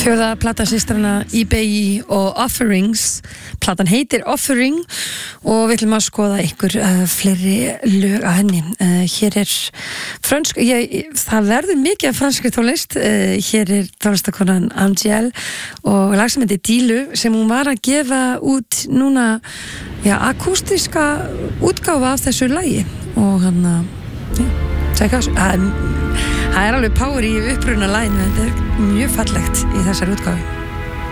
Fjórða plata systrana eBay og Offerings. Platan heitir Offering og við ætlum að skoða ykkur fleiri lög að henni. Hér frönsk, það verður mikið af franskri tónlist. Hér tónlistakonan Angèle og lag sem heitir Dílu sem hún var að gefa út núna, akústiska útgáfa af þessu lagi og hann það alveg power í uppruna laginu, þetta mjög fallegt í þessari útgáfu.